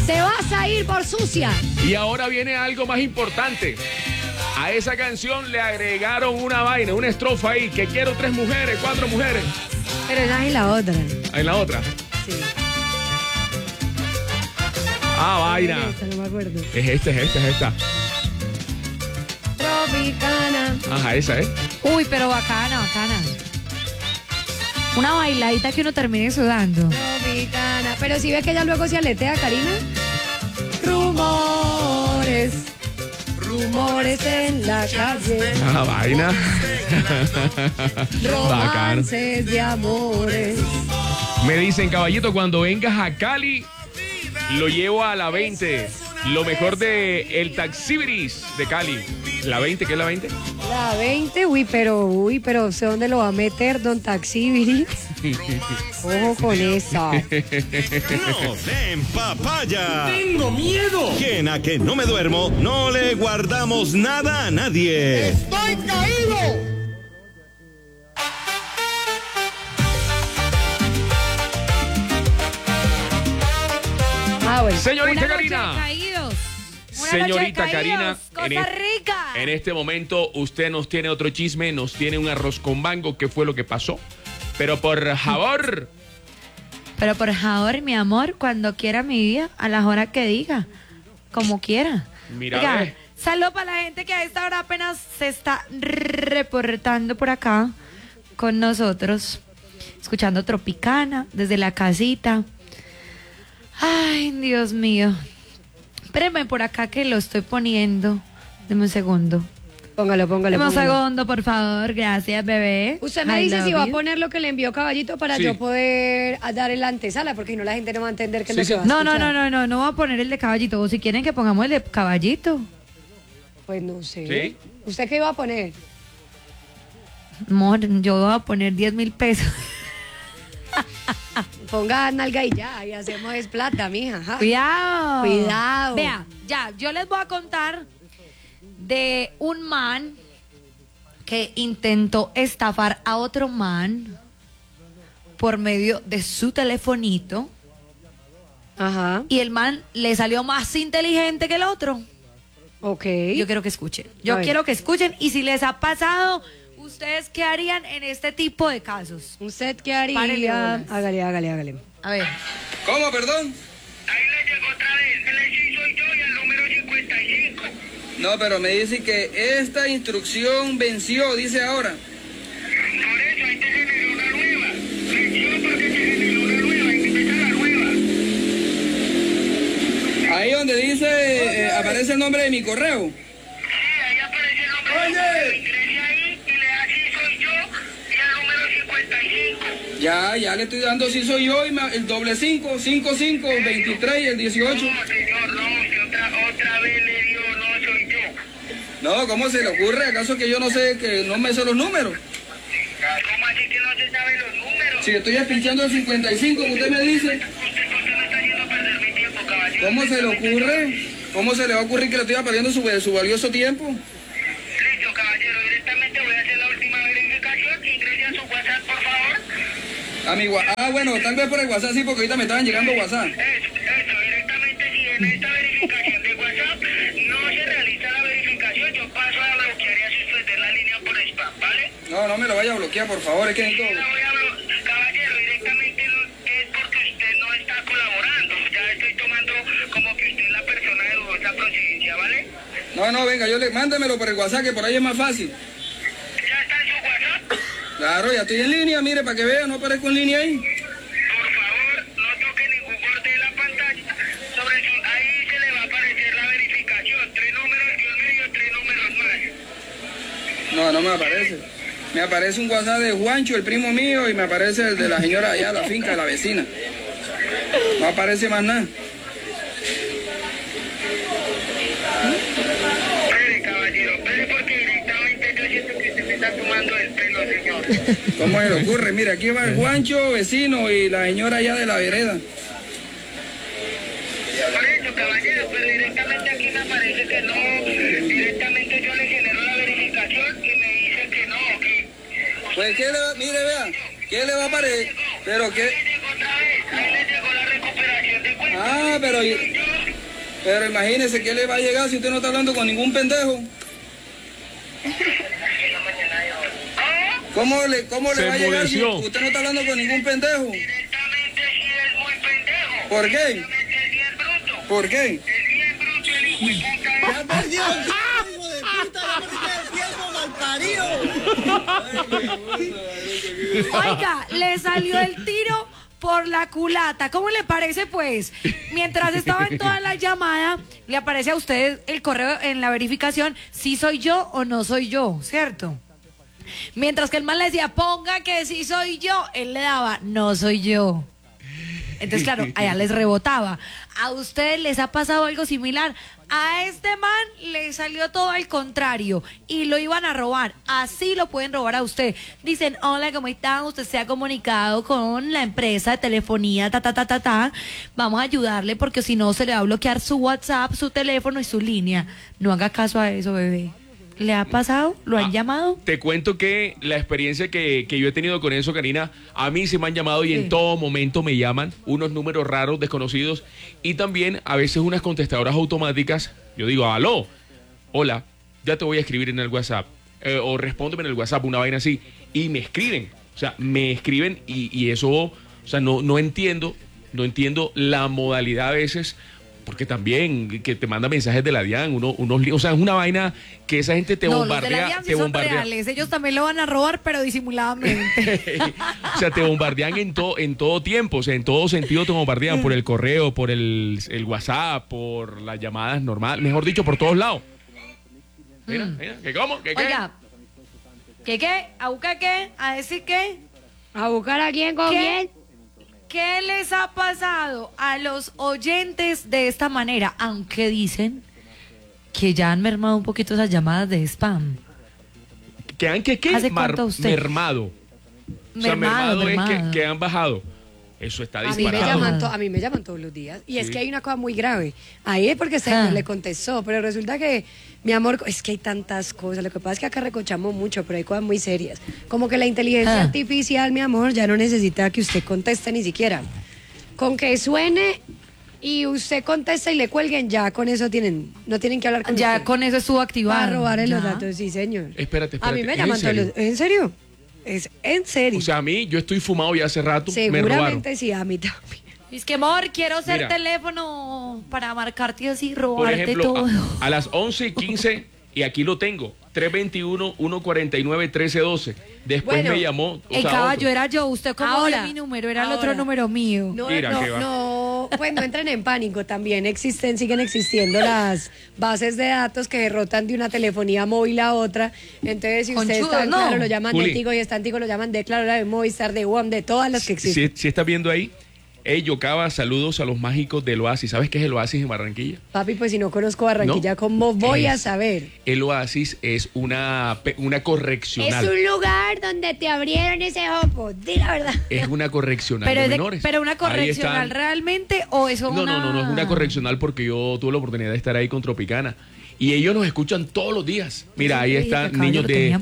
Te vas a ir por sucia. Y ahora viene algo más importante. A esa canción le agregaron una vaina, una estrofa ahí, que quiero 3 mujeres, 4 mujeres. Pero esa es la otra. En la otra. Sí. Vaina. No me acuerdo. Es esta. Tropicana. Ajá, esa es. Uy, pero bacana. Una bailadita que uno termine sudando. Tropicana. Pero si ve que ella luego se aletea, Karina. Rumores en la calle. Vaina. Bacano. Romances de amores. Me dicen, caballito, cuando vengas a Cali, lo llevo a la 20. Lo mejor de el Taxibiris de Cali. ¿La 20? ¿Qué es la 20? La 20, pero sé dónde lo va a meter Don Taxibiri. Ojo con esa. No den papaya. ¡Tengo miedo! Quien a que no me duermo, no le guardamos nada a nadie. ¡Estoy caído! Bueno. Señorita Una noche de Karina. caídos. Una Señorita noche de Karina, caídos. Cosa rica. en este momento usted nos tiene otro chisme, nos tiene un arroz con mango, ¿qué fue lo que pasó? Pero por favor. Pero por favor, mi amor, cuando quiera mi vida, a las horas que diga, como quiera. Mira, Oiga, ve. saludo para la gente que a esta hora apenas se está reportando por acá con nosotros, escuchando Tropicana desde la casita. Ay, Dios mío. Espérenme por acá que lo estoy poniendo. Deme un segundo. Póngalo. Deme un segundo, por favor. Gracias, bebé. Usted me I dice love si va a you. poner lo que le envió Caballito para Sí. yo poder dar el antesala, porque si no la gente no va a entender qué es Sí, lo sí. que va a No, escuchar. no voy a poner el de Caballito. O si quieren que pongamos el de Caballito. Pues no sé. ¿Sí? ¿Usted qué iba a poner? Amor, yo voy a poner 10,000 pesos. Ponga nalga y ya, y hacemos es plata, mija. Ajá. Cuidado. Cuidado. Vea, ya, yo les voy a contar de un man que intentó estafar a otro man por medio de su telefonito Ajá. y el man le salió más inteligente que el otro. Ok. Yo quiero que escuchen. A Yo ver. quiero que escuchen y si les ha pasado, ¿ustedes qué harían en este tipo de casos? ¿Usted qué Párele haría? bolas. Hágale. A ver. ¿Cómo, perdón? Ahí le llegó otra vez, el sí soy yo y el número 55. No, pero me dice que esta instrucción venció, dice ahora. Por eso ahí te generó una nueva. Venció porque te generó una nueva, hay que empezar la nueva. Ahí donde dice, aparece el nombre de mi correo. Sí, ahí aparece el nombre. Oye. Ingrese ahí y le da sí soy yo y el número 55. Ya le estoy dando si soy yo y el doble 5, 55, 23 y el 18. No, señor, no, que otra vez le dio no soy yo. No, ¿cómo se le ocurre? ¿Acaso que yo no sé, que no me sé los números? ¿Cómo así que no se saben los números? Si estoy pinchando el 55, que usted me dice. Usted me está haciendo perder mi tiempo, caballero. ¿Cómo se le ocurre? ¿Cómo se le va a ocurrir que le estoy perdiendo su valioso tiempo? Listo, caballero, directamente voy a hacer la última verificación. Ingrese a su WhatsApp, por favor. Bueno, tal vez por el WhatsApp sí, porque ahorita me estaban llegando WhatsApp. Eso, directamente si en esta verificación de WhatsApp no se realiza la verificación, yo paso a bloquear y a suspender la línea por spam, ¿vale? No me lo vaya a bloquear, por favor, es que necesito... La voy a bloquear, caballero, directamente es porque usted no está colaborando, ya estoy tomando como que usted es la persona de dudosa procedencia, ¿vale? No, venga, mándemelo por el WhatsApp, que por ahí es más fácil. ¿Ya está en su WhatsApp? Claro, ya estoy en línea, mire, para que vea, no aparezco en línea ahí. Por favor, no toque ningún borde de la pantalla. Ahí se le va a aparecer la verificación. 3 números y un medio, 3 números más. No me aparece. Me aparece un WhatsApp de Juancho, el primo mío, y me aparece el de la señora allá, la finca de la vecina. No aparece más nada. Espere, caballero, espere porque directamente yo siento que usted me está tomando el pelo, señor. ¿Cómo se le ocurre? Mira, aquí va el Juancho, vecino, y la señora allá de la vereda. Por eso, caballero, pero directamente aquí me aparece que no. Directamente yo le genero la verificación y me dice que no, que... Pues, mire, vea, ¿qué le va a aparecer? Pero Ahí qué... le llegó otra vez, ahí le llegó la recuperación de cuenta. Ah, pero... Soy yo Pero imagínese qué le va a llegar si usted no está hablando con ningún pendejo. ¿Cómo le va a llegar si usted no está hablando con ningún pendejo? Directamente sí es muy pendejo. ¿Por qué? Es bien bruto. ¿Por qué? Es bien bruto el hijo de puta. ¡Ya perdió! ¡Hijo de puta! ¡Ya perdiste el tiempo, malparido! Oiga, le salió el tiro por la culata. ¿Cómo le parece, pues? Mientras estaba en toda la llamada, le aparece a usted el correo en la verificación si soy yo o no soy yo, ¿cierto? Mientras que el man le decía, ponga que sí soy yo, él le daba, no soy yo. Entonces, claro, allá les rebotaba. ¿A ustedes les ha pasado algo similar? A este man le salió todo al contrario y lo iban a robar. Así lo pueden robar a usted. Dicen, hola, ¿cómo están? Usted se ha comunicado con la empresa de telefonía, Vamos a ayudarle porque si no se le va a bloquear su WhatsApp, su teléfono y su línea. No haga caso a eso, bebé. ¿Le ha pasado? ¿Lo han llamado? Te cuento que la experiencia que yo he tenido con eso, Karina, a mí se me han llamado y en todo momento me llaman unos números raros, desconocidos, y también a veces unas contestadoras automáticas. Yo digo, aló, hola, ya te voy a escribir en el WhatsApp, o respóndeme en el WhatsApp, una vaina así, y me escriben, o sea, me escriben y eso, o sea, no entiendo la modalidad a veces. Porque también que te manda mensajes de la DIAN, o sea, es una vaina que esa gente te bombardea. Los de la DIAN sí son reales, ellos también lo van a robar, pero disimuladamente. O sea, te bombardean en todo tiempo, o sea, en todo sentido te bombardean, por el correo, por el WhatsApp, por las llamadas normales, mejor dicho, por todos lados. Mira, ¿qué cómo? ¿Qué qué? Oiga, ¿qué? ¿A buscar qué? ¿A decir qué? ¿A buscar a quién con quién? ¿Qué les ha pasado a los oyentes de esta manera? Aunque dicen que ya han mermado un poquito esas llamadas de spam. ¿Qué han qué? ¿Hace cuánto usted? Mermado. O sea, mermado es que han bajado. Eso está disparado. A mí me llaman todos los días. Y es que hay una cosa muy grave. Ahí es porque no le contestó, pero resulta que, mi amor, es que hay tantas cosas. Lo que pasa es que acá recochamos mucho, pero hay cosas muy serias. Como que la inteligencia artificial, mi amor, ya no necesita que usted conteste ni siquiera. Con que suene y usted contesta y le cuelguen, ya con eso no tienen que hablar con ya usted. Con eso estuvo activado. Para robarle los datos, sí, señor. Espérate. A mí me llaman todos los... ¿En serio? Es en serio. O sea, a mí, yo estoy fumado ya hace rato. Seguramente sí, a mí también. Es que, amor, quiero ser Mira, teléfono para marcarte así, robarte por ejemplo, todo. A las 11:15, y aquí lo tengo, 321-149-1312. Después me llamó. El caballo era yo, usted como vio mi número, era el otro número mío. Pues no entren en pánico también. Siguen existiendo las bases de datos que rotan de una telefonía móvil a otra. Entonces, si usted está en Claro, lo llaman de Tigo, y está en Tigo, lo llaman de Claro, de Movistar, de WOM, de todas las que existen. Si estás viendo ahí, Yocaba, saludos a los mágicos del Oasis. ¿Sabes qué es el Oasis en Barranquilla? Papi, pues si no conozco Barranquilla, ¿cómo voy a saber? El Oasis es una correccional. Es un lugar donde te abrieron ese ojo, di la verdad. Es una correccional de menores. ¿Pero una correccional realmente o eso No, es una correccional porque yo tuve la oportunidad de estar ahí con Tropicana. Y ellos nos escuchan todos los días. Mira, ahí están niños de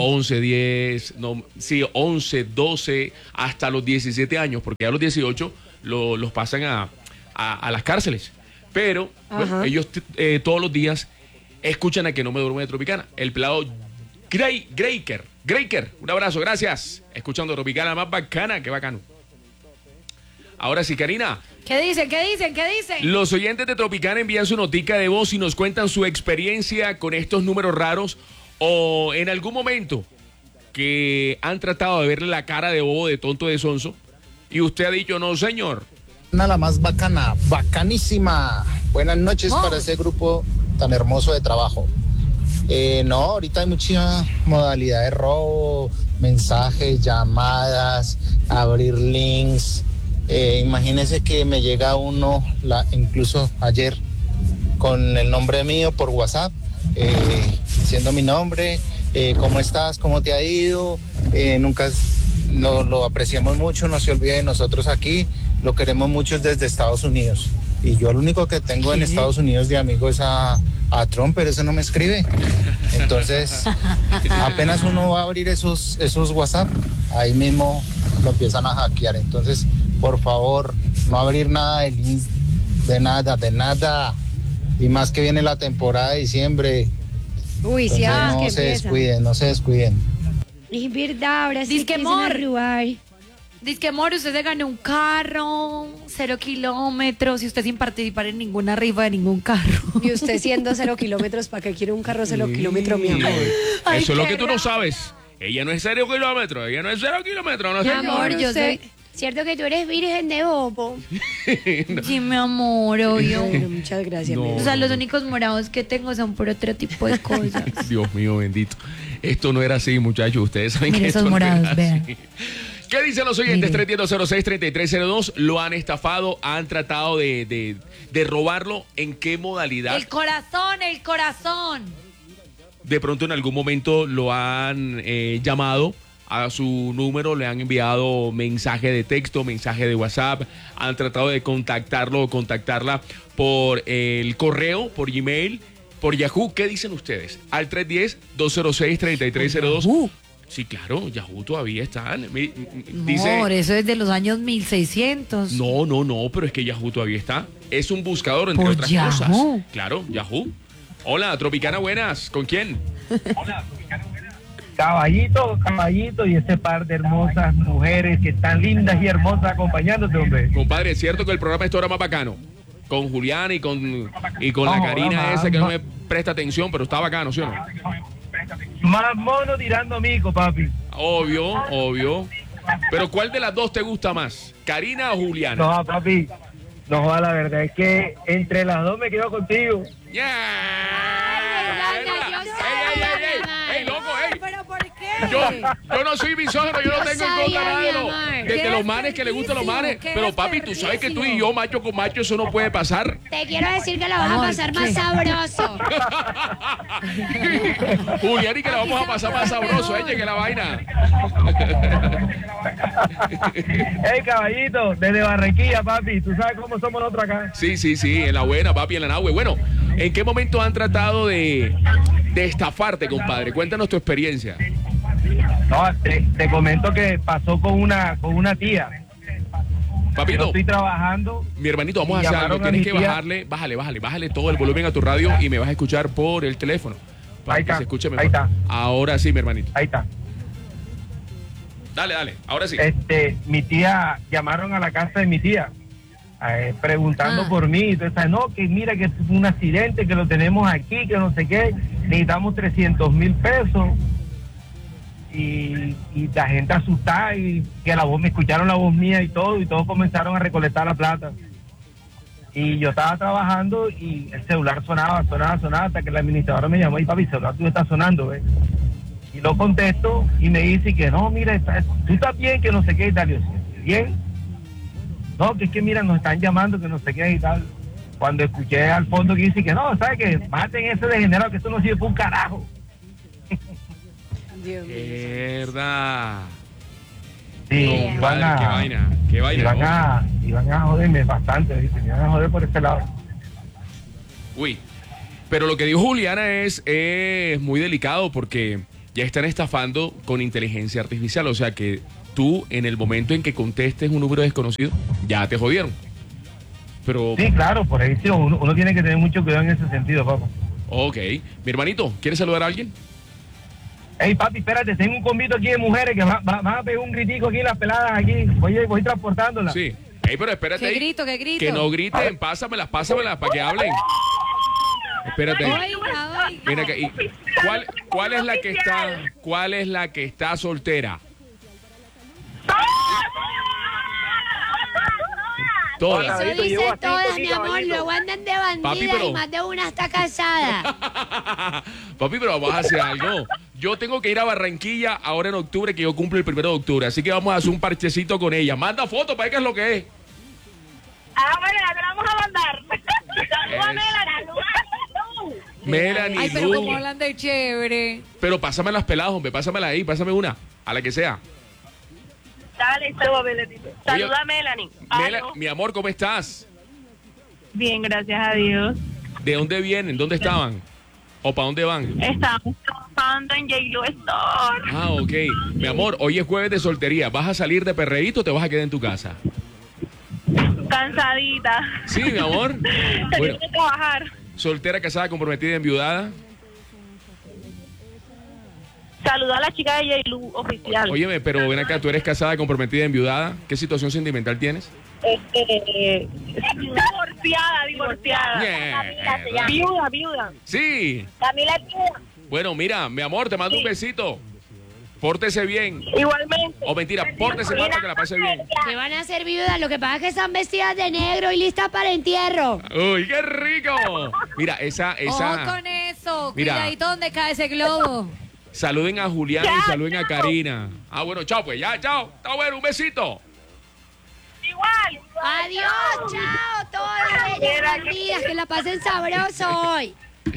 11, 12, hasta los 17 años, porque a los 18 los pasan a las cárceles. Pero bueno, ellos todos los días escuchan a Que No Me Duermo de Tropicana. El pelado Greiker, un abrazo, gracias. Escuchando Tropicana, más bacana, qué bacano. Ahora sí, Karina. ¿Qué dicen? Los oyentes de Tropicana envían su notica de voz y nos cuentan su experiencia con estos números raros o en algún momento que han tratado de verle la cara de bobo, de tonto, de sonso y usted ha dicho, no señor. La más bacana, bacanísima. Buenas noches para ese grupo tan hermoso de trabajo. No, ahorita hay mucha modalidad de robo, mensajes, llamadas, abrir links. Imagínese que me llega uno, incluso ayer, con el nombre mío por WhatsApp, diciendo mi nombre, cómo estás, cómo te ha ido, nunca lo apreciamos mucho, no se olvide de nosotros aquí, lo queremos mucho desde Estados Unidos. Y yo lo único que tengo en Estados Unidos de amigo es a Trump, pero eso no me escribe. Entonces, apenas uno va a abrir esos WhatsApp, ahí mismo lo empiezan a hackear. Entonces, por favor, no abrir nada de links, de nada. Y más que viene la temporada de diciembre. Uy, sí, Entonces, que no se empieza. descuiden, no se descuiden. Es verdad, ahora sí Disque empiezan a amor. robar. Dice que, amor, usted se ganó un carro, 0 kilómetros, y usted sin participar en ninguna rifa de ningún carro. Y usted siendo 0 kilómetros, ¿para qué quiere un carro 0 kilómetros, mi amor? Ay, Eso es lo qué que tú no raro. sabes. Ella no es 0 kilómetros, ella no es 0 kilómetros, no Mi sé. amor, yo yo sé. soy- Cierto que tú eres virgen de bobo. Sí, mi amor, obvio. Bueno, muchas gracias, No. mi amor. O sea, los únicos morados que tengo son por otro tipo de cosas. Dios mío, bendito. Esto no era así, muchachos. Ustedes saben Mire que esto esos no era morados, así. vean. ¿Qué dicen los oyentes? Mire. 310-06-3302. ¿Lo han estafado? ¿Han tratado de robarlo? ¿En qué modalidad? El corazón, el corazón. De pronto en algún momento lo han llamado a su número, le han enviado mensaje de texto, mensaje de WhatsApp, han tratado de contactarlo o contactarla por el correo, por Gmail, por Yahoo. ¿Qué dicen ustedes? Al 310-206-3302. Yahoo. Sí, claro, Yahoo todavía están. Dice, Amor, eso es de los años 1600. no, pero es que Yahoo todavía está. Es un buscador, entre ¿Por otras Yahoo? cosas. Claro, Yahoo. Hola, Tropicana, buenas. ¿Con quién? Caballito, y ese par de hermosas mujeres que están lindas y hermosas acompañándote, hombre. Compadre, es cierto que el programa esto era más bacano. Con Julián y con la No, Karina no, esa que no no. me presta atención, pero está bacano, ¿sí o no? Más mono tirando mico, papi. Obvio. Pero ¿cuál de las dos te gusta más? ¿Karina o Juliana? No, papi. No joda, la verdad es que entre las dos me quedo contigo. ¡Ey, loco, ey! ¿Pero por qué? Yo no soy misógino, yo no tengo en contra nada de mi los manes que le gustan los manes. Qué Pero papi, tú sabes que tú y yo, macho con macho, eso no puede pasar. Te quiero decir que lo vas a Amor, pasar más ¿qué? sabroso. Julián, y que la vamos a pasar más sabroso, que la vaina. Hey, caballito, desde Barranquilla, papi. Tú sabes cómo somos nosotros acá. Sí, en la buena, papi, en la nahue. Bueno, ¿en qué momento han tratado de estafarte, compadre? Cuéntanos tu experiencia. No, te comento que pasó con una tía. Yo Papito, estoy trabajando. mi hermanito, vamos a y hacer algo. llamaron a Tienes mi que tía. bájale todo el volumen a tu radio y me vas a escuchar por el teléfono. Para Ahí que está, se escuche mejor. ahí está. Ahora sí, mi hermanito. Ahí está. Dale, ahora sí. Mi tía, llamaron a la casa de mi tía, preguntando por mí. Entonces, no, que mira que es un accidente, que lo tenemos aquí, que no sé qué, necesitamos 300,000 pesos. Y la gente asustada, y que me escucharon la voz mía y todos comenzaron a recolectar la plata. Y yo estaba trabajando y el celular sonaba, hasta que la administradora me llamó: y papi, el celular tuyo está sonando, ¿ves? Y lo contesto y me dice que no, mira, tú estás bien, que no sé qué y tal. Yo, ¿bien? No, que es que mira, nos están llamando, que no sé qué y tal. Cuando escuché al fondo que dice que no, ¿sabes qué? Maten ese degenerado, que esto no sirve para un carajo. Dios mío. Verdad. Sí, Compadre, qué vaina. iban a joderme bastante, ¿viste? Me iban a joder por ese lado. Uy, pero lo que dijo Juliana es muy delicado porque ya están estafando con inteligencia artificial. O sea que tú, en el momento en que contestes un número desconocido, ya te jodieron. Pero, Sí, claro, por ahí sí, uno tiene que tener mucho cuidado en ese sentido, papá. ok. Mi hermanito, ¿quieres saludar a alguien? Ey, papi, espérate, tengo un convito aquí de mujeres que van a pegar un gritico aquí, las peladas aquí. Voy transportándolas. Sí. Ey, pero espérate ¿Qué ahí. grito, qué grito? Que no griten, pásamelas para que hablen. Espérate. Oiga. Mira que, y ¿cuál es la que está soltera? Todas. Eso Caballito, dice llevo a todas, 5 mi aquí, amor. caballito. Luego andan de bandida Papi, pero- y más de una está casada. Papi, pero vamos a hacer algo. Yo tengo que ir a Barranquilla ahora en octubre, que yo cumplo el 1 de octubre. Así que vamos a hacer un parchecito con ella. Manda fotos para ver qué es lo que es. Bueno, ya te la vamos a mandar. Salúdame Melanie, Ay, pero Lu. como hablan de chévere. Pero pásame las peladas, hombre. Pásamela ahí. Pásame una. A la que sea. Dale, Melanie. Saluda a Melanie. Aló. Mi amor, ¿cómo estás? Bien, gracias a Dios. ¿De dónde vienen? ¿Dónde estaban? ¿O para dónde van? Estamos trabajando en J-Lo Store. Ah, ok. Mi amor, hoy es jueves de soltería. ¿Vas a salir de perreíto o te vas a quedar en tu casa? Cansadita. Sí, mi amor. Tengo Bueno, que trabajar. soltera, casada, comprometida, enviudada. Saluda a la chica de Yailu oficial. Óyeme, pero ven acá, tú eres casada, comprometida, enviudada. ¿Qué situación sentimental tienes? Divorciada. Yeah. Se llama. Viuda. Sí. Camila es viuda. Bueno, mira, mi amor, te mando un besito. Pórtese bien. Igualmente. O mentira, pórtese mal para que la pase bien. Que van a ser viudas, lo que pasa es que están vestidas de negro y listas para entierro. Uy, qué rico. Mira, esa. Ojo con eso. Mira. Cuidadito donde cae ese globo. Saluden a Julián y saluden a Karina. Ah, bueno, chao, pues ya, chao. Está bueno, un besito. Igual. Adiós, chao, todas bellas bandidas, que la pasen sabroso hoy.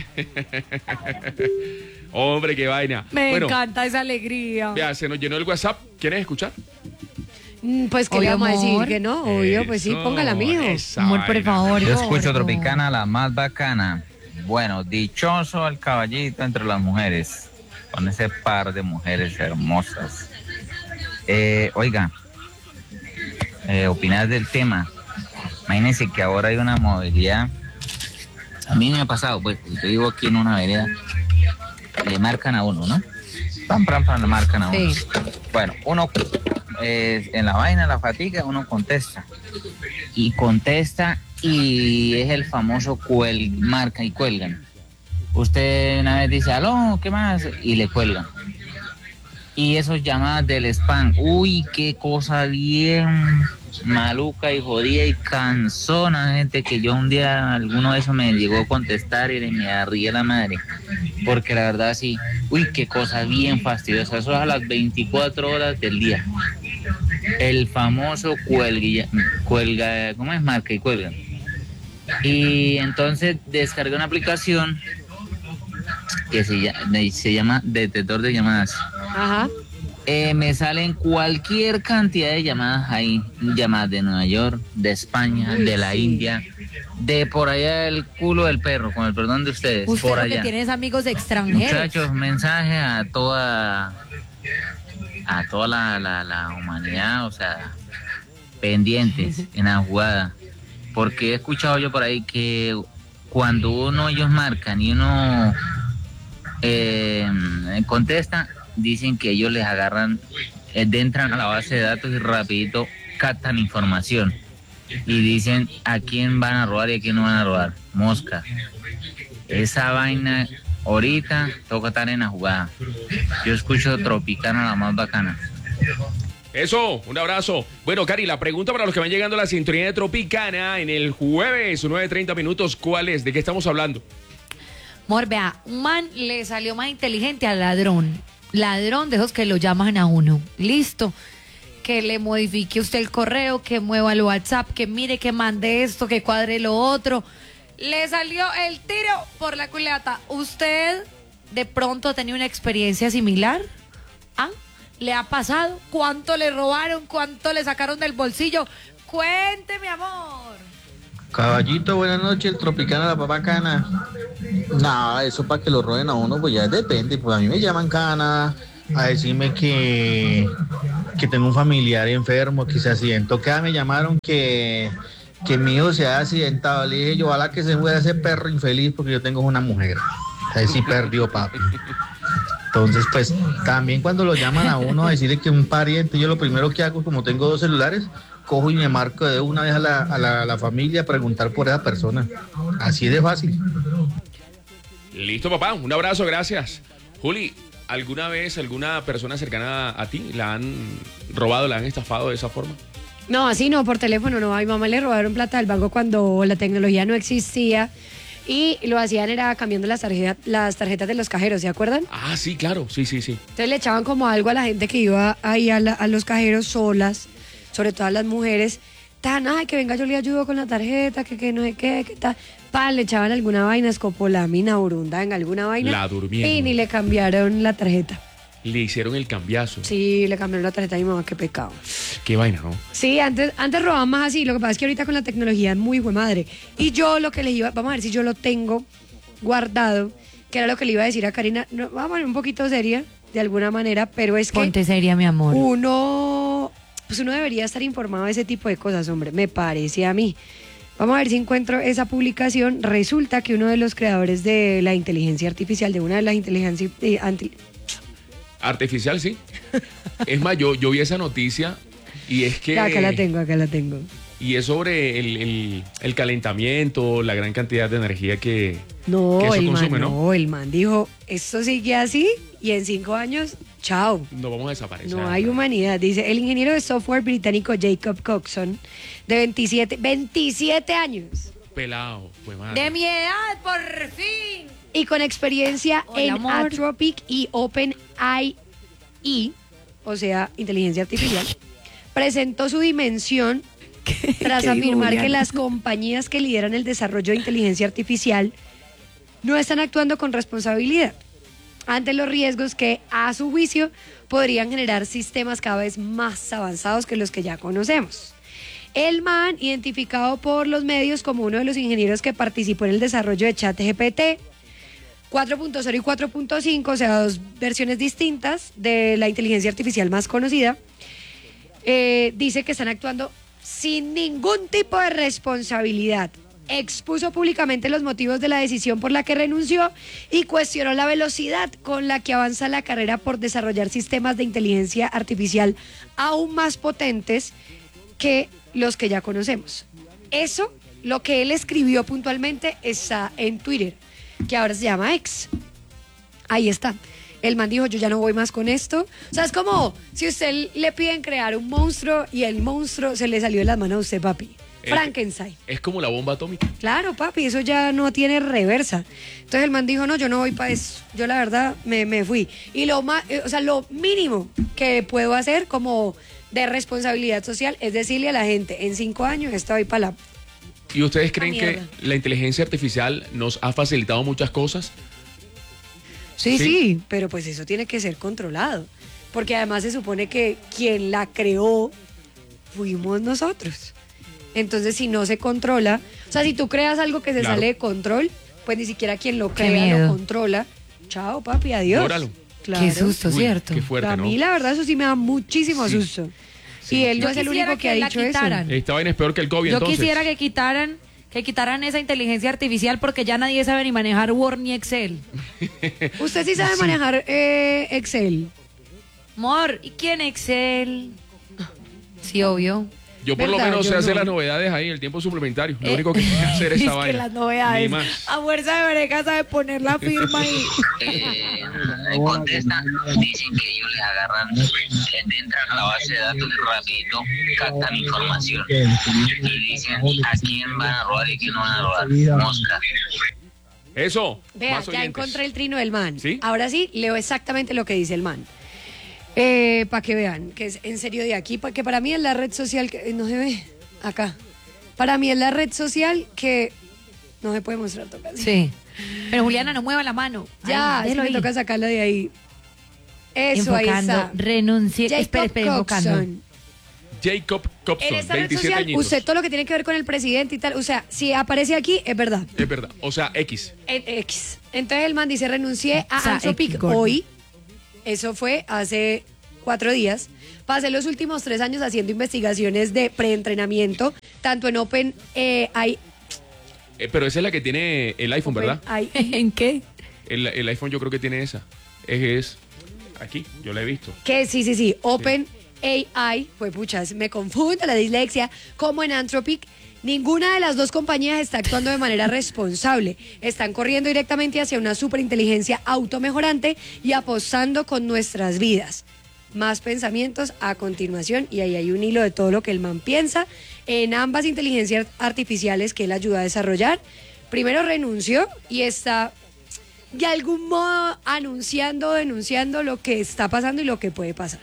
Hombre, qué vaina. Me bueno, encanta esa alegría. ya, se nos llenó el WhatsApp. ¿Quieres escuchar? Pues, ¿qué le Obvio, vamos a decir? amor. Que no, obvio, pues sí, Eso, póngala, mijo. esa Amor, por vaina. favor. Yo escucho gordo. Tropicana, la más bacana. Bueno, dichoso el caballito entre las mujeres, con ese par de mujeres hermosas. Oiga, opinar del tema. Imagínense que ahora hay una movilidad. A mí me ha pasado, pues, yo vivo aquí en una vereda, le marcan a uno, ¿no? Pam, le marcan a uno. Sí. Bueno, uno en la vaina, la fatiga, uno contesta. Y es el famoso marca y cuelgan. Usted una vez dice, aló, ¿qué más? Y le cuelgan. Y esos llamadas del spam, uy, qué cosa bien maluca y jodida y cansona, gente, que yo un día alguno de esos me llegó a contestar y me arría la madre. Porque la verdad sí, uy, qué cosa bien fastidiosa. Eso es a las 24 horas del día. El famoso cuelga, ¿cómo es? Marca y cuelga. Y entonces descargué una aplicación que se llama detector de llamadas. Ajá. Me salen cualquier cantidad de llamadas ahí, llamadas de Nueva York, de España, de la India, de por allá el culo del perro, con el perdón de ustedes, Usted por lo allá. que tienes amigos extranjeros. Muchachos, mensaje a toda la humanidad, o sea, pendientes en la jugada, porque he escuchado yo por ahí que cuando ellos marcan y uno contesta, dicen que ellos les agarran, entran a la base de datos y rapidito captan información y dicen a quién van a robar y a quién no van a robar. Mosca. Esa vaina ahorita toca estar en la jugada. Yo escucho Tropicana, la más bacana. Eso, un abrazo. Bueno, Cari, la pregunta para los que van llegando a la sintonía de Tropicana en el jueves, 9:30 minutos, ¿cuál es? ¿De qué estamos hablando? Amor, vea, un man le salió más inteligente al ladrón. Ladrón de esos que lo llaman a uno. Listo. Que le modifique usted el correo, que mueva el WhatsApp, que mire, que mande esto, que cuadre lo otro. Le salió el tiro por la culata. ¿Usted de pronto ha tenido una experiencia similar? ¿Ah? ¿Le ha pasado? ¿Cuánto le robaron? ¿Cuánto le sacaron del bolsillo? Cuénteme, amor. Caballito, buenas noches, el Tropicana, la papacana. No, eso para que lo roben a uno, pues ya depende. Pues a mí me llaman cana a decirme que tengo un familiar enfermo, que se accidentó. Que me llamaron que mi hijo se ha accidentado. Le dije yo, ojalá que se muera ese perro infeliz porque yo tengo una mujer. Ahí sí perdió, papi. Entonces, pues, también cuando lo llaman a uno a decirle que un pariente, yo lo primero que hago, como tengo 2 celulares, cojo y me marco de una vez a la familia a preguntar por esa persona. Así de fácil. Listo, papá. Un abrazo, gracias. Juli, ¿alguna vez alguna persona cercana a ti la han robado, la han estafado de esa forma? No, así no, por teléfono no. A mi mamá le robaron plata del banco cuando la tecnología no existía y lo hacían era cambiando las tarjetas de los cajeros, ¿se acuerdan? Ah, sí, claro. Sí. Entonces le echaban como algo a la gente que iba ahí a los cajeros solas, sobre todo a las mujeres. Ay, que venga, yo le ayudo con la tarjeta, que no sé qué, que tal. Le echaban alguna vaina, escopolamina, burundanga, alguna vaina. La durmieron. Y ni le cambiaron la tarjeta. Le hicieron el cambiazo. Sí, le cambiaron la tarjeta a mi mamá, qué pecado. Qué vaina, ¿no? Sí, antes robaban más así, lo que pasa es que ahorita con la tecnología es muy buena madre. Y yo lo que les iba, vamos a ver si yo lo tengo guardado, que era lo que le iba a decir a Karina, no, vamos a poner un poquito seria, de alguna manera, pero es que Ponte seria, mi amor. uno debería estar informado de ese tipo de cosas, hombre, me parece a mí. Vamos a ver si encuentro esa publicación. Resulta que uno de los creadores de la inteligencia artificial, de una de las inteligencias Artificial, sí. Es más, yo vi esa noticia y es que... Acá la tengo. Y es sobre el calentamiento, la gran cantidad de energía que No, eso el consume, man, ¿no? no, el man dijo, esto sigue así y en 5 años, chao. No vamos a desaparecer. No hay humanidad. Dice, el ingeniero de software británico Jacob Coxon, de 27 años. Pelado, pues madre. De mi edad, por fin. Y con experiencia Hola, en amor. Anthropic y OpenAI, o sea, inteligencia artificial, presentó su dimensión tras ¿Qué dijo afirmar que Juliana? las compañías que lideran el desarrollo de inteligencia artificial no están actuando con responsabilidad ante los riesgos que, a su juicio, podrían generar sistemas cada vez más avanzados que los que ya conocemos. El man, identificado por los medios como uno de los ingenieros que participó en el desarrollo de ChatGPT 4.0 y 4.5, o sea, 2 versiones distintas de la inteligencia artificial más conocida, dice que están actuando sin ningún tipo de responsabilidad. Expuso públicamente los motivos de la decisión por la que renunció y cuestionó la velocidad con la que avanza la carrera por desarrollar sistemas de inteligencia artificial aún más potentes que los que ya conocemos. Eso, lo que él escribió puntualmente, está en Twitter, que ahora se llama X. Ahí está. El man dijo, yo ya no voy más con esto. O sea, es como si usted le piden crear un monstruo y el monstruo se le salió de las manos a usted, papi. Frankenstein. Es como la bomba atómica. Claro, papi, eso ya no tiene reversa. Entonces el man dijo, no, yo no voy para eso. Yo la verdad me fui. Y lo más, o sea, lo mínimo que puedo hacer como de responsabilidad social es decirle a la gente, en 5 años estoy para la... ¿Y ustedes creen que mierda. la inteligencia artificial nos ha facilitado muchas cosas? Sí, pero pues eso tiene que ser controlado. Porque además se supone que quien la creó fuimos nosotros. Entonces, si no se controla, o sea, si tú creas algo que se Claro. sale de control, pues ni siquiera quien lo Qué crea miedo. lo controla. Chao, papi, adiós. Llóralo. Claro. Qué susto, Uy, ¿cierto? qué fuerte, A ¿no? mí la verdad eso sí me da muchísimo Sí. susto. Y él Yo no es el quisiera único que ha que la dicho eso. quitaran. Esta vaina es peor que el COVID, Yo entonces. quisiera que quitaran esa inteligencia artificial porque ya nadie sabe ni manejar Word ni Excel. Usted sí sabe manejar Excel. Amor, ¿y quién Excel? Sí, obvio. Yo por lo ¿Verdad? menos sé Yo hacer no. las novedades ahí, el tiempo suplementario. Lo único que hay que hacer es Es esa que vaina. las novedades. Ni más. A fuerza de breca sabe poner la firma y... Contestan, dicen que ellos les agarran, entran a la base de datos rapidito, captan información y dicen a quién van a robar y quién no van a robar. Mosca. Eso. Vea, más ya oyentes. encontré el trino del man. ¿Sí? Ahora sí, leo exactamente lo que dice el man. Para que vean, que es en serio de aquí, que para mí es la red social que no se ve acá. Para mí es la red social que no se puede mostrar, toca así. Sí. Pero Juliana, no mueva la mano. Ya, Ay, es que déjelo me ahí. toca sacarla de ahí. Eso, ahí Enfocando, está. renuncie. Jacob Espera, enfocando. Coxon. Jacob En Copson, esta red 27 social, añitos. usted todo lo que tiene que ver con el presidente y tal, o sea, si aparece aquí, es verdad. Es verdad. O sea, X. En X. Entonces el man dice, renuncié O a sea, Anthropic X, gordo. hoy. Eso fue hace 4 días. Pasé los últimos 3 años haciendo investigaciones de preentrenamiento, tanto en OpenAI. Pero esa es la que tiene el iPhone, ¿verdad? ¿En qué? El iPhone yo creo que tiene esa. Es aquí, yo la he visto. Que sí. OpenAI, pues puchas, me confundo la dislexia, como en Anthropic. Ninguna de las dos compañías está actuando de manera responsable. Están corriendo directamente hacia una superinteligencia automejorante y apostando con nuestras vidas. Más pensamientos a continuación, y ahí hay un hilo de todo lo que el man piensa en ambas inteligencias artificiales que él ayudó a desarrollar. Primero renunció y está de algún modo denunciando lo que está pasando y lo que puede pasar.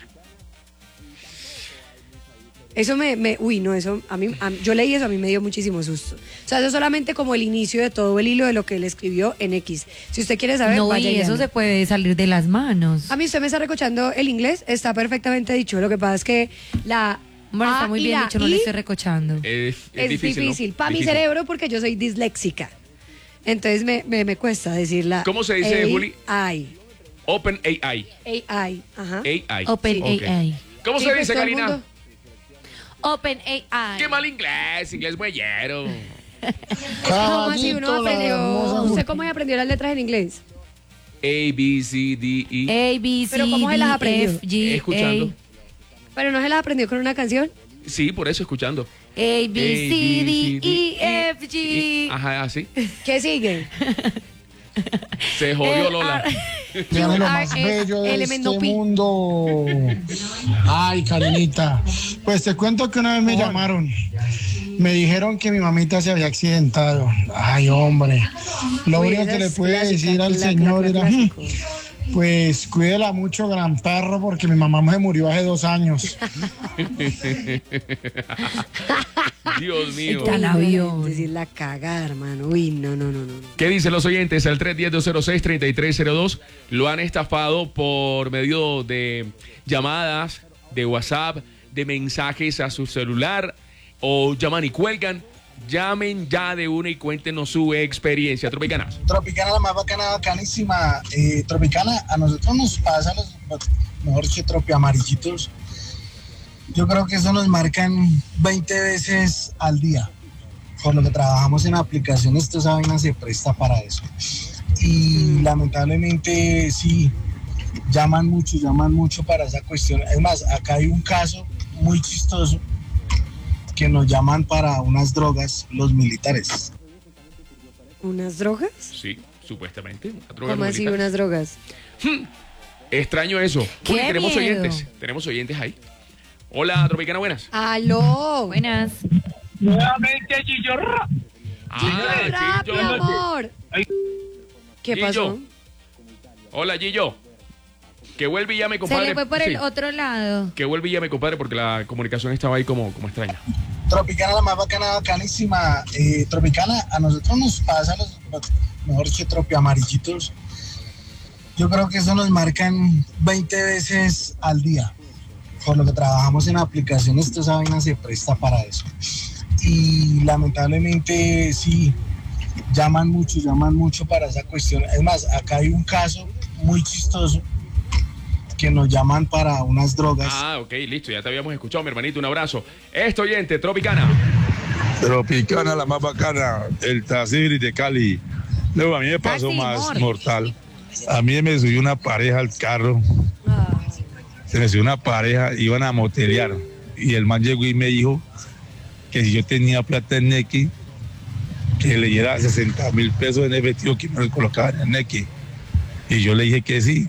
Eso eso yo leí eso, a mí me dio muchísimo susto. O sea, eso es solamente como el inicio de todo el hilo de lo que él escribió en X. Si usted quiere saber, No, vaya y eso léalo. se puede salir de las manos. A mí usted me está recochando el inglés, está perfectamente dicho. Lo que pasa es que la Bueno, está A muy y bien la dicho, no I le estoy recochando. Es es difícil. ¿no? Para mi Difícil. cerebro, porque yo soy disléxica. Entonces me cuesta decirla. ¿Cómo se dice, Juli? AI. OpenAI. AI. Ajá. AI. OpenAI. Ok. ¿Cómo Sí, se pues dice, todo el Karina? mundo- OpenAI. Qué mal inglés muellero. ¿Cómo así uno aprendió? ¿Usted cómo aprendió las letras en inglés? A, B, C, D, E. A, B, C, ¿Pero cómo se las aprendió? F, G, Escuchando. ¿Pero no se las aprendió con una canción? Sí, por eso escuchando. A, B, C, D, E, F, G. Ajá, así. ¿Qué sigue? Se jodió Lola. Dígame lo más bello de este mundo. Ay, Karinita. Pues te cuento que una vez me llamaron. Me dijeron que mi mamita se había accidentado. Ay, hombre. Lo único que le pude decir al señor era, pues cuídela mucho, gran perro, porque mi mamá se murió hace 2 años. Dios mío. Está el avión. Decir la cagada, hermano. Uy, no. ¿Qué dicen los oyentes? Al 310-206-3302 lo han estafado por medio de llamadas, de WhatsApp, de mensajes a su celular, o llaman y cuelgan. Llamen ya de una y cuéntenos su experiencia. Tropicana. Tropicana, la más bacana, bacanísima. Tropicana, a nosotros nos pasa los, mejor dicho, tropiamarillitos. Yo creo que eso nos marcan 20 veces al día. Por lo que trabajamos en aplicaciones, esta vaina se presta para eso. Y lamentablemente sí, llaman mucho para esa cuestión. Es más, acá hay un caso muy chistoso que nos llaman para unas drogas los militares. ¿Unas drogas? Sí, supuestamente. Droga ¿Cómo así militar. unas drogas? Extraño eso. ¡Qué Uy, tenemos miedo! oyentes. Tenemos oyentes ahí. Hola, Tropicana, buenas. ¡Aló! Buenas. Nuevamente, Chillorra. ¡Chillorra, mi amor! ¿Qué Gillo. pasó? Hola, Gillo. Que vuelve y llame, Se compadre. le fue por Sí. el otro lado. Que vuelve y llame, compadre, porque la comunicación estaba ahí como extraña. Tropicana, la más bacana, bacanísima. Tropicana, a nosotros nos pasa los, mejor dicho, tropiamarillitos. Yo creo que eso nos marcan 20 veces al día. Por lo que trabajamos en aplicaciones, esta vaina se presta para eso. Y lamentablemente sí, llaman mucho para esa cuestión. Es más, acá hay un caso muy chistoso que nos llaman para unas drogas. Ah, ok, listo, ya te habíamos escuchado, mi hermanito, un abrazo. Esto, oyente, Tropicana. Tropicana, la más bacana, el Tazibri de Cali. Luego a mí me pasó más mortal. A mí me subió una pareja al carro. Se me subió una pareja, iban a motelear. Y el man llegó y me dijo que si yo tenía plata en Nequi, que le diera 60,000 pesos en efectivo que me lo colocaba en el Nequi. Y yo le dije que sí.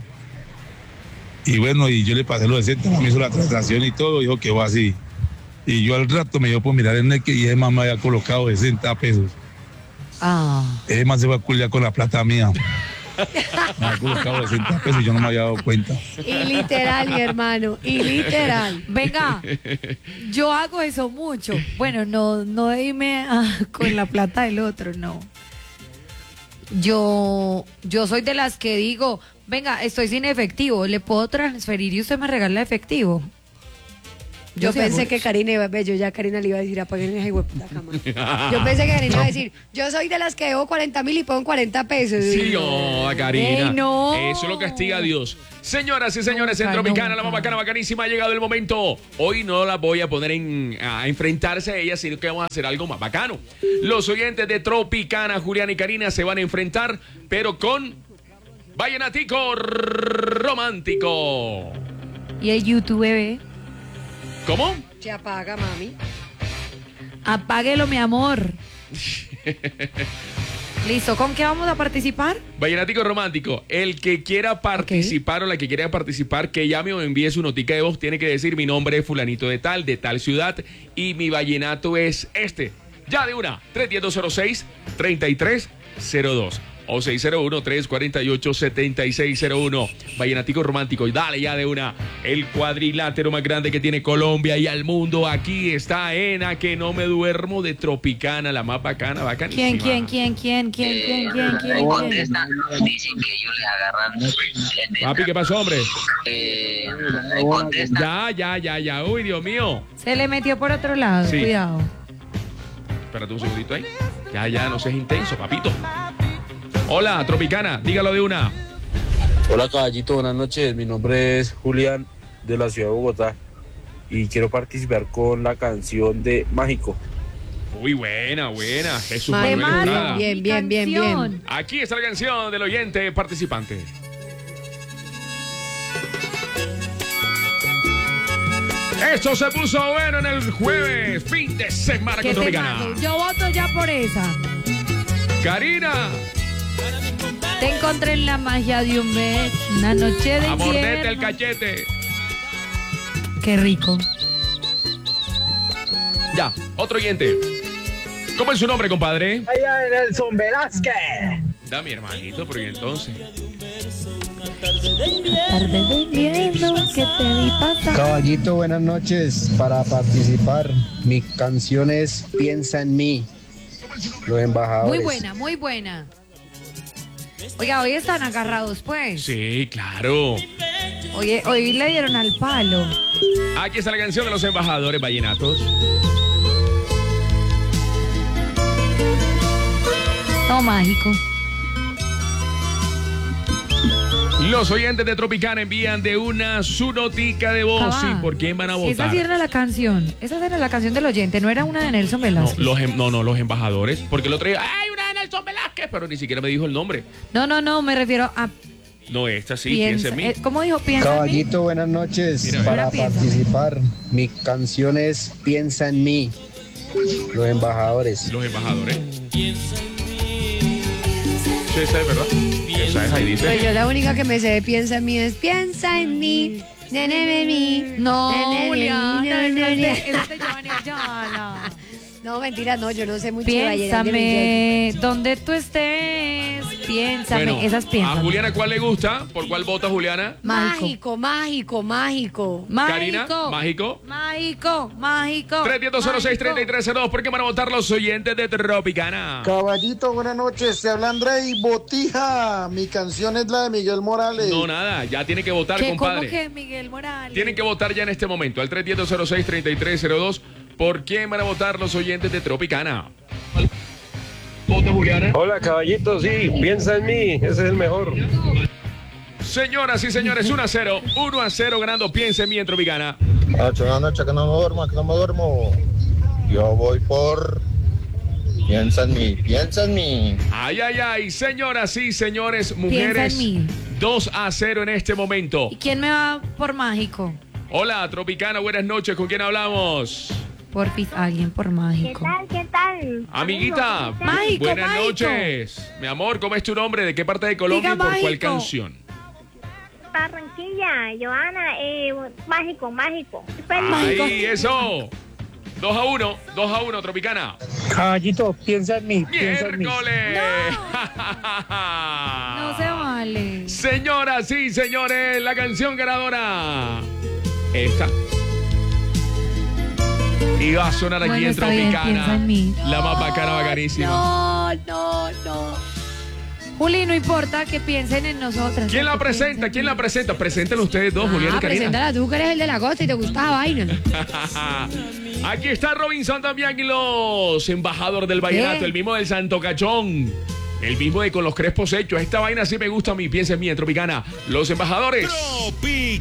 Y bueno, y yo le pasé los 60, me hizo la transacción y todo, dijo que va así. Y yo al rato me dio por mirar el Nequi y ese man me había colocado 60 pesos. Ese man se va a culiar con la plata mía. Me había colocado 60 pesos y yo no me había dado cuenta. Y literal, mi hermano, y literal. Venga, yo hago eso mucho. Bueno, no de irme con la plata del otro, no. Yo soy de las que digo, venga, estoy sin efectivo, ¿le puedo transferir y usted me regala efectivo? Yo sí pensé hago que eso. Karina iba a ver, yo ya Karina le iba a decir, apaguen esa hijueputa cama. Yo pensé que Karina iba a decir, yo soy de las que debo 40,000 y pongo 40 pesos. Sí, Karina. Ey, no. Eso lo castiga a Dios. Señoras y señores, en Tropicana, la más bacana, bacanísima, ha llegado el momento. Hoy no la voy a poner a enfrentarse a ellas, sino que vamos a hacer algo más bacano. Los oyentes de Tropicana, Julián y Karina, se van a enfrentar, pero con Vallenatico Romántico. Y el YouTube, bebé. ¿Cómo? Se apaga, mami. Apáguelo, mi amor. Listo, ¿con qué vamos a participar? Vallenático Romántico. El que quiera participar o la que quiera participar, que llame o envíe su notica de voz, tiene que decir mi nombre es fulanito de tal ciudad y mi vallenato es este. Ya de una, 310-206-3302 o 601-348-7601. Vallenático Romántico. Y dale ya de una. El cuadrilátero más grande que tiene Colombia y al mundo. Aquí está Ena, que no me duermo, de Tropicana, la más bacana, bacanísima. ¿Quién? Contestan, dicen que ellos les agarran. Papi, ¿qué pasó, hombre? Contestan. Ya. Uy, Dios mío. Se le metió por otro lado, Sí. cuidado. Espérate un segundito ahí. Ya, no seas intenso, papito. Hola, Tropicana, dígalo de una. Hola caballito, buenas noches. Mi nombre es Julián de la ciudad de Bogotá y quiero participar con la canción de Mágico. Uy, buena. Jesús Vale, Manuel Estrada. Bien. Aquí está la canción del oyente participante. Esto se puso bueno en el jueves, fin de semana ¿Qué con te Tropicana. mando? Yo voto ya por esa. Karina, Te encontré en la magia de un mes, una noche de a morderte el invierno. cachete. Qué rico. Ya, otro oyente. ¿Cómo es su nombre, compadre? Allá en Nelson Velázquez. Da mi hermanito, pero ¿y entonces? Tarde de invierno que te vi pasar. Caballito, buenas noches. Para participar, mi canción es Piensa en mí. Los embajadores. Muy buena. Oiga, hoy están agarrados, pues. Sí, claro. Hoy le dieron al palo. Aquí está la canción de los embajadores vallenatos. No, mágico. Los oyentes de Tropicana envían de una su notica de voz. Cabá. ¿Y por quién van a Esa votar? sí era la canción. Esa era la canción del oyente, no era una de Nelson Velázquez. Los embajadores. Porque el otro día, ¡ay, una de Nelson Velázquez! Pero ni siquiera me dijo el nombre. No, me refiero a No, esta sí, piensa en mí. ¿Cómo dijo? Piensa en mí. Caballito, buenas noches. Mira, Para Ahora piensa. participar, mi canción es Piensa en mí. Los embajadores. Los embajadores. Sí, esa es verdad. Esa es, ahí dice. Pues yo la única que me sé de piensa en mí es piensa en mí. Nene en mí. No, Nene, Juliana, nene, esa es de Giovanni Ayala. No, mentira, no, yo no sé mucho de vallenato. Piénsame, donde tú estés, piénsame. Bueno, Esas a piensan. Juliana, ¿cuál le gusta? ¿Por cuál vota Juliana? Mágico. Karina, mágico. Mágico. 310-06-3302. ¿Por qué van a votar los oyentes de Tropicana? Caballito, buenas noches. Se habla Andrei Botija. Mi canción es la de Miguel Morales. No, nada, ya tiene que votar, ¿Cómo compadre. que Miguel Morales? Tienen que votar ya en este momento, al 310-06-3302. ¿Por quién van a votar los oyentes de Tropicana? ¿Vota Juliana? Hola, caballito, sí, piensa en mí, ese es el mejor. Señoras y señores, 1-0. 1-0 ganando Piensa en mí en Tropicana. Buenas noches, que no me duermo. Yo voy por Piensa en mí. Ay. Señoras y señores, mujeres. Piensa en mí. 2-0 en este momento. ¿Y quién me va por mágico? Hola, Tropicana, buenas noches. ¿Con quién hablamos? Porfis, alguien por mágico. ¿Qué tal? Amiguita, Mágico, buenas mágico. noches. Mi amor, ¿cómo es tu nombre? ¿De qué parte de Colombia Diga y por cuál mágico. canción? Barranquilla, Joana, mágico. Ahí, eso. 2-1, Tropicana. Caballito, piensa en mí. ¡Miércoles! No se vale. Señoras y señores, la canción ganadora. Esta. Y va a sonar aquí Bueno, en está bien, piensa Tropicana. en mí. La más bacana, bacanísima. No. Juli, no importa que piensen en nosotras. ¿Quién la presenta? Preséntenlo ustedes dos, Julián y Karina. Preséntala tú, que eres el de la costa y te gusta la vaina. Aquí está Robinson también y los embajadores del vallenato, ¿Qué? el mismo del Santo Cachón, el mismo de con los crespos hechos. Esta vaina sí me gusta a mí, piensa en mí en Tropicana. Los embajadores.